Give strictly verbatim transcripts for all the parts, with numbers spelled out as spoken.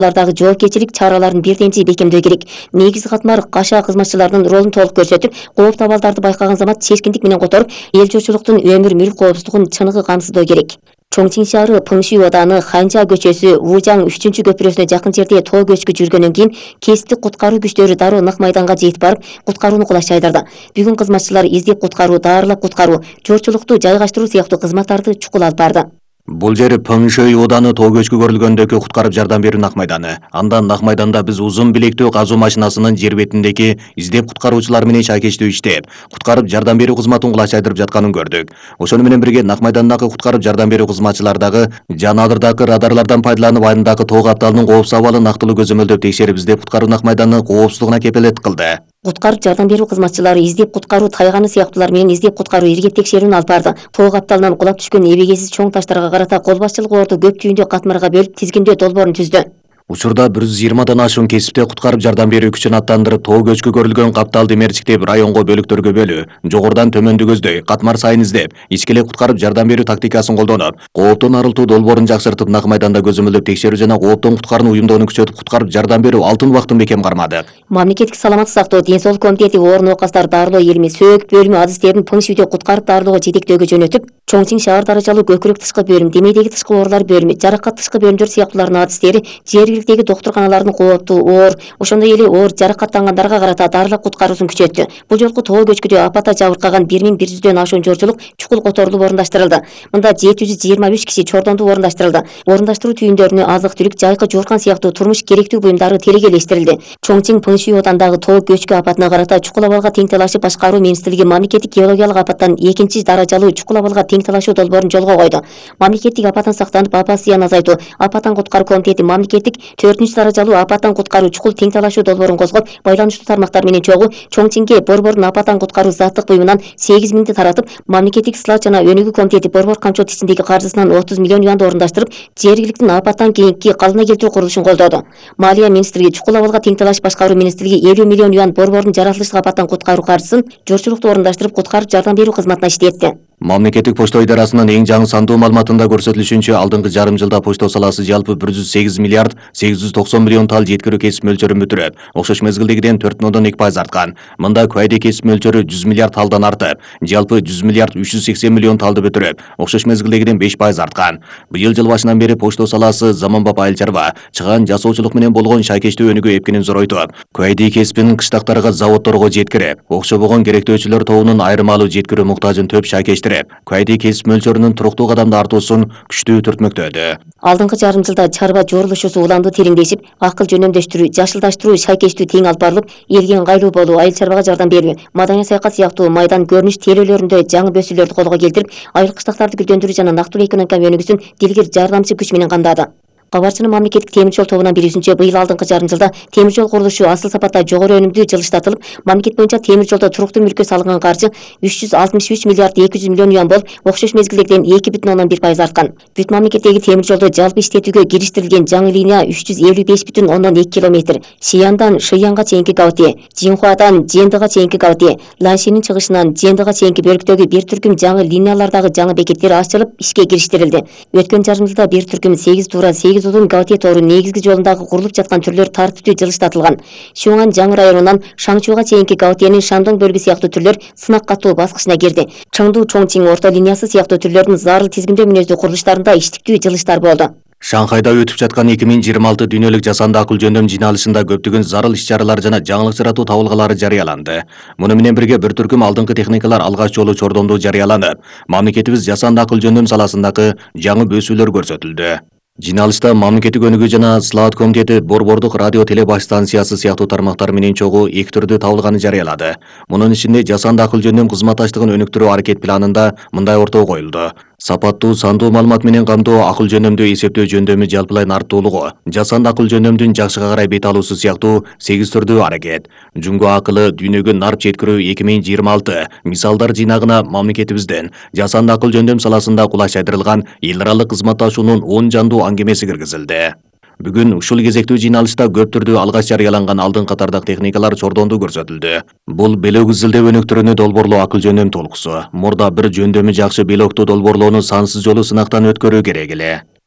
Lardагы жоопкерчилик чараларын бирден бекемдөө керек. Негизги катмар кашаа кызматчыларынын ролун толук көрсөтүп, кооптуу абалдарды байкаган замат чечкиндик менен которуп, эл журтчулуктун өмүр мүлк коопсуздугун чыныгы камсыздоо керек. Чоңчиң шаары Пыңшүй ооданы Ханча көчөсү Вужаң үчүнчү көпүрөсүнө жакын жерде тоо көчкү жүргөндөн кийин кесиптик куткаруу күчтөрү дароо нак майданга жетип барып, куткарууну кулаш жайдырды. Бүгүн кызматчылар издеп куткаруу, даарылап куткаруу, журтчулукту жайгаштыруу сыяктуу кызматтарды чукул алып барды. Бул жер Пыңшүй ооданы тоо көчкү көрүлгөндөгү куткарып жардам берүү нак майданы. Андан нак майданда биз узун билектүү казуу машинасынын жер бетиндеги издеп куткаруучулар менен шайкештүү иштеп, куткарып жардам берүү кызматын кулаш жайдырып жатканын көрдүк. Ошону менен бирге нак майдандагы куткарып жардам берүү кызматчылардагы жана адырдагы радарлардан пайдаланып айылдагы тоо капталынын коопсуз абалын нактылуу көзөмөлдөп текшерип издеп куткаруу нак майданынын коопсуздугуна кепелет кылды. Куткарып жардам берүү кызматчылары издеп куткаруу тайганы сыяктуулар менен издеп куткаруу иргеп текшерүүнү алып барды. Тоо капталынан кулап түшкөн эбегесиз чоң таштарга карата кол башчылык орду көп түйүндө катмарга бөлүп тизгиндөө долбоорун түздү. Учурда бир жүз жыйырмадан ашуун кесипте куткарып жардам берүү күчүн аттандырып, тоо көчкү көрүлгөн капталды мерчиктеп, районго бөлүктөргө бөлүү, жогорудан төмөндү көздөй, катмар сайын издеп, ичкиле куткарып жардам берүү тактикасын колдонуп, кооптон арылтуу долбоорун жакшыртып, нак майданда көзөмөлдөп текшерүү жана кооптон куткарууну уюмдоону күчөтүп, куткарып жардам берүү алтын убактын бекем кармады. Мамлекеттик саламаттык сактоо, ден соолук комитети оор оокастар дарылоо илими сөөк бөлүмү адистерин Пыңшүйдө куткарып дарылоого жетектөөгө жөнөтүп, Чоңчиң шаар даражалуу көкүрөк тышкы бөлүм, демейдеги тышкы оорулар бөлүмү, жаракат тышкы бөлүмдөр сыяктуулардын адистери жергиликтеги доктурканалардын кооптуу оор, ошондой эле оор жаракаттангандарга карата дарылап куткаруусун күчөттү. Бул жолку тоо көчкүдө апатта жабыркаган бир миң бир жүздөн ашуун журтчулук чукул которулуп орундаштырылды. Мында жети жүз жыйырма үч киши чордондуп орундаштырылды. Орундаштыруу түйүндөрүнө азык-түлүк, жайкы жууркан сыяктуу турмуш керектүү буюмдары телегелештирилди. Чоңчиң Пыңшүй оодандагы тоо көчкү апатына карата чукул абалга тең талашып башкаруу министрлиги мамлекеттик геологиялык апаттан экинчи даражалуу чукул абалга тең талашуу долбоорун жолго койду. Мамлекеттик апаттан сактанып, апат зыянын азайтуу, апаттан куткаруу комитети мамлекеттик төртүнчү даражалуу апаттан куткаруу чукул тең талашуу долбоорун козгоп, байланыштуу тармактар менен чогуу Чоңчиңге Борбордун апаттан куткаруу заттык буюмунан сегиз миңди таратып, мамлекеттик сылат жана өнүгүү комитети Борбор камчот ичиндеги каржысынан отуз миллион юанды орундаштырып, жергиликтин апаттан кийинки калыбына келтирүү курулушун колдоду. Малия министрлиги чукул абалга тең талаш башкаруу министрлиги элүү миллион юан Борбордун жаратылыштык апаттан куткаруу каржысын журтчулукту орундаштырып, куткарып жардам берүү кызматына иштетти. Мамлекеттик почта идарасынын эң жаңы сандуу маалыматында көрсөтүлүшүнчө, алдыңкы жарым жылда почта саласы жалпы бир жүз сегиз миллиард сегиз жүз токсон миллион тал жеткирүү кесип мөлчөрүн бүтүрөт, окшош мезгилдегиден төрт бүтүн ондон эки пайыз арткан. Мында куайде кесип мөлчөрү жүз миллиард талдан артып, жалпы жүз миллиард үч жүз сексен миллион талды бүтүрөт, окшош мезгилдегиден беш пайыз арткан. Быйыл жыл башынан бери почта саласы заманбап айыл чарба, чыган жасоочулук менен болгон шайкештүү өнүгүү эпкинин зоройтуп, куайде кесибинин кыштактарга, заводдорго жеткирип, окшобогон керектөөчүлөр тобунун айырмалуу жеткирүү муктажын төп шайкештирип, куайде кесип мөлчөрүнүн туруктуу кадамда артуусун күчтүү түртмөктөдү. Алдыңкы жарым жылда чарба жорулушусу уламдуу тереңдешип, акыл жөнөмдөштүрүү, жашылдаштыруу, шайкештүү тең алып барылып, элге ыңгайлуу болуу, айыл чарбага жардам берүү, маданий саякат сыяктуу майдан көрүнүш тейлөөлөрүндө жаңы бөсүүлөрдү колго келтирип, айыл кыштактарды гүлдөндүрүү жана нактылуу экономика өнүгүүсүн дилгир жардамчы күч менен камдады. Кабарчынын мамлекеттик темир жол тобунан билүүсүнчө, быйыл алдыңкы жарым жылда темир жол курулушу асыл сапатта жогору өнүмдүү жылыштатылып, мамлекет боюнча темир жолдо туруктуу мүлккө салынган каржы үч жүз алтымыш үч миллиард эки жүз миллион юан болуп, окшош мезгилдегиден эки бүтүн ондон бир пайыз арткан. Бүт мамлекеттеги темир жолдо жалпы иштетүүгө кириштирилген жаңы линия үч жүз элүү беш бүтүн ондон эки километр, Шияндан Шыянга чейинки Гаути, Жинхуадан Жендыга чейинки Гаути, Ланшинин чыгышынан Жендыга чейинки бөлүктөгү бир түркүм жаңы линиялардагы жаңы бекеттер ачылып, ишке кириштирилди. Өткөн жарым жылда бир түркүм сегиз туура сегиз узун Гаути тору негизги жолундагы курулуп жаткан түрлөр тартиптүү жылыштатылган. Шуңан жаңы районунан Шаңчууга чейинки Гаутиянын Шандон бөлүгү сыяктуу түрлөр сынак катуу баскычына кирди. Чыңдуу Чоңчиң орто линиясы сыяктуу түрлөрдүн зарыл тизгиндөө мүнөздүү курулуштарында иштиктүү жылыштар болду. Шанхайда өтүп жаткан эки миң жыйырма алты дүйнөлүк жасанды акыл жөндөм жыйналышында көптөгөн зарыл иш-чаралар жана жаңылык жаратуу табылгалары жарыяланды. Муну менен бирге бир түркүм алдыңкы техникалар алгач жолу чордондуу жарыяланып, мамлекетибиз жасанды акыл жөндөм саласындагы жаңы бөөсүүлөр көрсөтүлдү. Жиналышта мамлекеттик өнүгүү жана Слаат комитети Борбордук радио телебаш станциясы сыяктуу тармактар менен чогуу эки түрдүү табылганы жарыялады. Мунун ичинде жасанды акыл жөндөм кызматташтыгын өнүктүрүү аракет планында мындай ортого коюлду: сапаттуу сандуу маалымат менен камтоо, акыл жөндөмдүү эсептөө жөндөмү жалпылай нарттуулугу, жасанды акыл жөндөмдүн жакшыга карай бет алуусу сыяктуу сегиз түрдүү аракет. Жунго акылы дүйнөгө нарп жеткирүү эки миң жыйырма алты мисалдар жыйнагына мамлекетибизден жасанды акыл жөндөм саласында кулаш жайдырылган эл аралык кызматташуунун он жандуу аңгемеси киргизилди. Бүгүн ушул кезектүү жыйналышта көп түрдүү алгач жарыяланган алдын катардагы техникалар чордондуу көрсөтүлдү. Бул белек изилдөө өнүктүрүүнү долбоорлоо акыл жөндөм толкусу. Мурда бир жөндөмү жакшы белокту долбоорлоону сансыз жолу сынактан өткөрүү керек эле.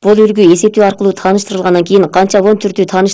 Бул үлгү эсептөө аркылуу тааныштырылгандан кийин канча вон түрдүү тааныш